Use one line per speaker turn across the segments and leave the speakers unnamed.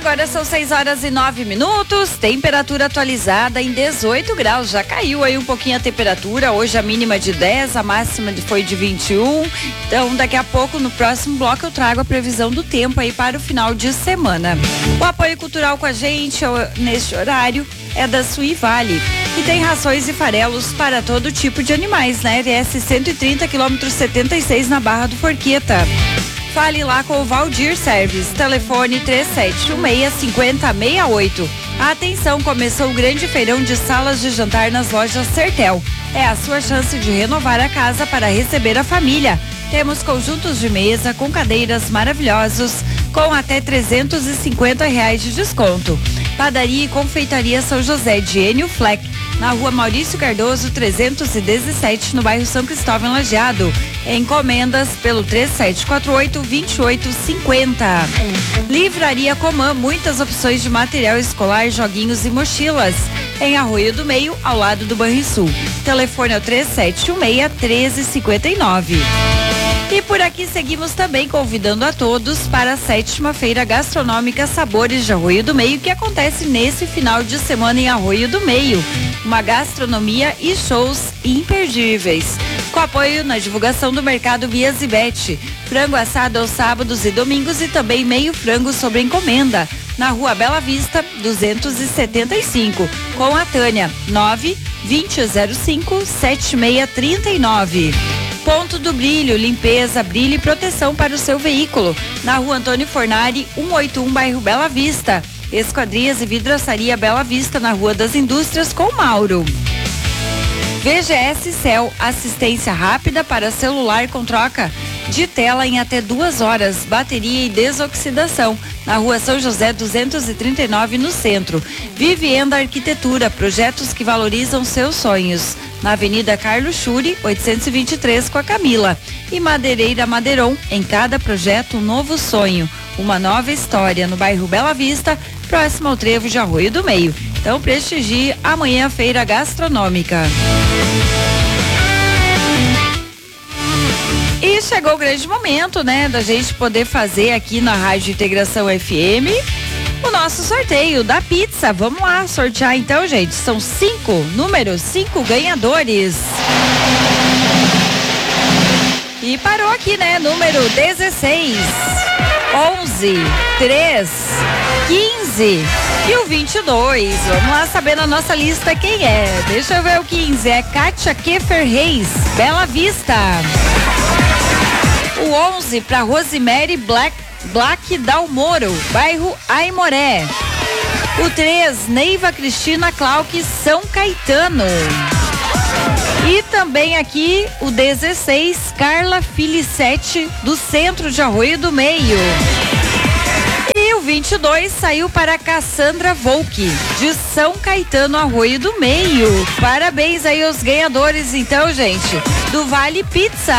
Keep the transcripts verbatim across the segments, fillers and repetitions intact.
Agora são seis horas e nove minutos, temperatura atualizada em dezoito graus, já caiu aí um pouquinho a temperatura, hoje a mínima de dez, a máxima foi de vinte e um, então daqui a pouco no próximo bloco eu trago a previsão do tempo aí para o final de semana. O apoio cultural com a gente neste horário é da Suivale, que tem rações e farelos para todo tipo de animais, na R S cento e trinta, quilômetro setenta e seis, na Barra do Forqueta. Fale lá com o Valdir Service, telefone três sete um seis, cinco zero seis oito. Atenção, começou o grande feirão de salas de jantar nas lojas Sertel. É a sua chance de renovar a casa para receber a família. Temos conjuntos de mesa com cadeiras maravilhosos, com até trezentos e cinquenta reais de desconto. Padaria e Confeitaria São José de Enio Fleck, na rua Maurício Cardoso trezentos e dezessete, no bairro São Cristóvão Lajeado. Encomendas pelo três sete quatro oito, dois oito cinco zero. Livraria Comã, muitas opções de material escolar, joguinhos e mochilas. Em Arroio do Meio, ao lado do Banrisul. Telefone é o três sete um seis, um três cinco nove. E por aqui seguimos também convidando a todos para a sétima feira gastronômica Sabores de Arroio do Meio, que acontece nesse final de semana em Arroio do Meio. Uma gastronomia e shows imperdíveis. Com apoio na divulgação do mercado Via Zibete. Frango assado aos sábados e domingos e também meio frango sobre encomenda. Na Rua Bela Vista, duzentos e setenta e cinco. Com a Tânia, nove vinte zero cinco sete seis três nove. Ponto do Brilho, limpeza, brilho e proteção para o seu veículo. Na Rua Antônio Fornari, cento e oitenta e um, bairro Bela Vista. Esquadrias e vidraçaria Bela Vista, na Rua das Indústrias, com Mauro. V G S Cell, assistência rápida para celular com troca de tela em até duas horas, bateria e desoxidação, na Rua São José duzentos e trinta e nove, no centro. Vivienda Arquitetura, projetos que valorizam seus sonhos, na Avenida Carlos Churi, oitocentos e vinte e três, com a Camila. E Madeireira Madeiron, em cada projeto um novo sonho, uma nova história, no bairro Bela Vista, próximo ao trevo de Arroio do Meio. Então prestigie amanhã a feira gastronômica. E chegou o grande momento, né, da gente poder fazer aqui na Rádio Integração F M o nosso sorteio da pizza. Vamos lá sortear então, gente. São cinco números, cinco ganhadores. E parou aqui, né? Número dezesseis, onze, três, quinze e o vinte e dois. Vamos lá saber na nossa lista quem é. Deixa eu ver o quinze. É Kátia Keffer Reis, Bela Vista. O onze para Rosemary Black, Black Dalmoro, bairro Aimoré. O três, Neiva Cristina Clark, São Caetano. E também aqui o dezesseis, Carla Filicete, do centro de Arroio do Meio. E o vinte e dois saiu para Cassandra Volk, de São Caetano, Arroio do Meio. Parabéns aí aos ganhadores, então, gente, do Vale Pizza.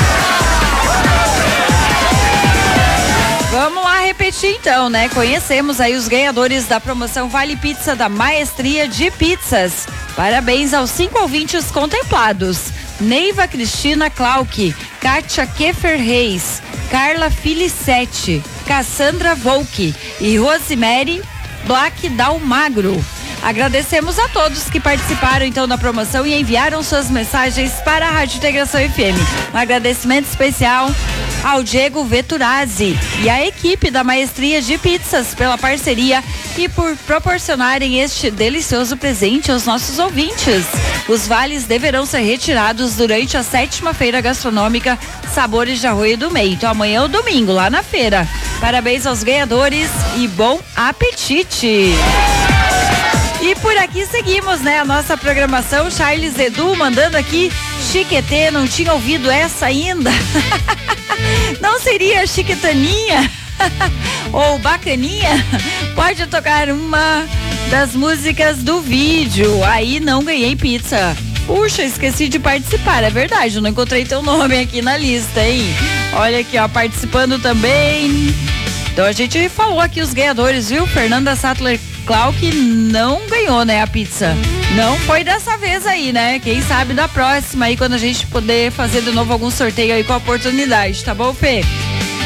Vamos lá repetir então, né? Conhecemos aí os ganhadores da promoção Vale Pizza da Maestria de Pizzas. Parabéns aos cinco ouvintes contemplados: Neiva Cristina Clark, Kátia Keffer Reis, Carla Filicete, Cassandra Volk e Rosemary Black Dalmagro. Agradecemos a todos que participaram então da promoção e enviaram suas mensagens para a Rádio Integração F M. Um agradecimento especial ao Diego Veturazzi e à equipe da Maestria de Pizzas pela parceria e por proporcionarem este delicioso presente aos nossos ouvintes. Os vales deverão ser retirados durante a sétima feira gastronômica Sabores de Arroio do Meio. Então amanhã é o domingo, lá na feira. Parabéns aos ganhadores e bom apetite! E por aqui seguimos, né, a nossa programação. Charles Edu mandando aqui, Chiquetê, não tinha ouvido essa ainda. Não seria Chiquetaninha? Ou Bacaninha? Pode tocar uma das músicas do vídeo. Aí não ganhei pizza. Puxa, esqueci de participar, é verdade, eu não encontrei teu nome aqui na lista, hein? Olha aqui, ó, participando também. Então a gente falou aqui os ganhadores, viu? Fernanda Sattler Clark não ganhou, né, a pizza. Não foi dessa vez aí, né? Quem sabe da próxima aí, quando a gente poder fazer de novo algum sorteio aí com a oportunidade, tá bom, Fê?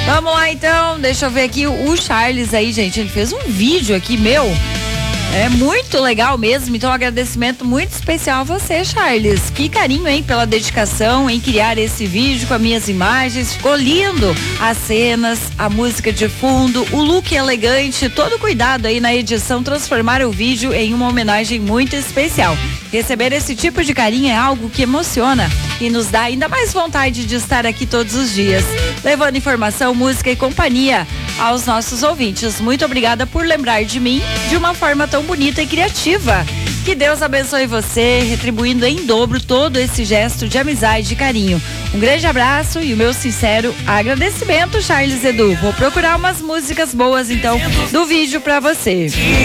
Vamos lá então, deixa eu ver aqui o Charles aí, gente, ele fez um vídeo aqui, meu, é muito legal mesmo, então um agradecimento muito especial a você, Charles. Que carinho, hein, pela dedicação em criar esse vídeo com as minhas imagens, ficou lindo. As cenas, a música de fundo, o look elegante, todo cuidado aí na edição, transformar o vídeo em uma homenagem muito especial. Receber esse tipo de carinho é algo que emociona e nos dá ainda mais vontade de estar aqui todos os dias, levando informação, música e companhia aos nossos ouvintes. Muito obrigada por lembrar de mim de uma forma tão bonita e criativa. Que Deus abençoe você, retribuindo em dobro todo esse gesto de amizade e carinho. Um grande abraço e o meu sincero agradecimento, Charles Edu. Vou procurar umas músicas boas então do vídeo pra você.